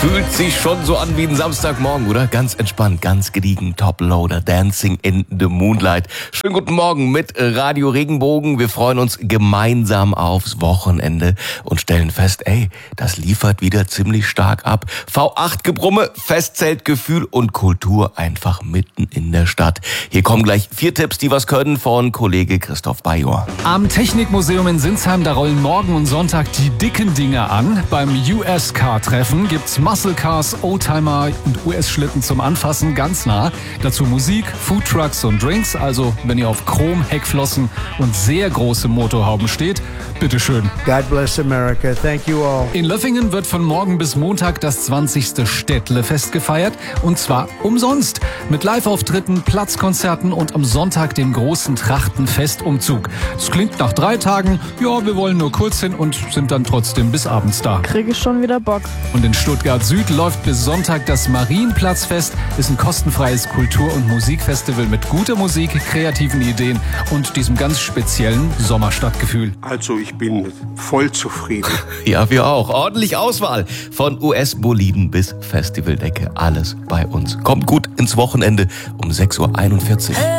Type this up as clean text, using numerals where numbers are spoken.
Fühlt sich schon so an wie ein Samstagmorgen, oder? Ganz entspannt, ganz gediegen, Top-Loader, Dancing in the Moonlight. Schönen guten Morgen mit Radio Regenbogen. Wir freuen uns gemeinsam aufs Wochenende und stellen fest, das liefert wieder ziemlich stark ab. V8-Gebrumme, Festzeltgefühl und Kultur einfach mitten in der Stadt. Hier kommen gleich 4 Tipps, die was können, von Kollege Christoph Bajor. Am Technikmuseum in Sinsheim, da rollen morgen und Sonntag die dicken Dinger an. Beim US-Car-Treffen gibt's Muscle Cars, Oldtimer und US-Schlitten zum Anfassen ganz nah. Dazu Musik, Foodtrucks und Drinks. Also wenn ihr auf Chrom, Heckflossen und sehr große Motorhauben steht, bitteschön. God bless America. Thank you all. In Löffingen wird von morgen bis Montag das 20. Städtlefest gefeiert. Und zwar umsonst. Mit Live-Auftritten, Platzkonzerten und am Sonntag dem großen Trachtenfestumzug. Es klingt nach 3 Tagen. Ja, wir wollen nur kurz hin und sind dann trotzdem bis abends da. Kriege ich schon wieder Bock. Und in Stuttgart Süd läuft bis Sonntag das Marienplatzfest. Ist ein kostenfreies Kultur- und Musikfestival mit guter Musik, kreativen Ideen und diesem ganz speziellen Sommerstadtgefühl. Also ich bin voll zufrieden. Ja, wir auch. Ordentlich Auswahl. Von US-Boliden bis Festivaldecke. Alles bei uns. Kommt gut ins Wochenende um 6:41 Uhr.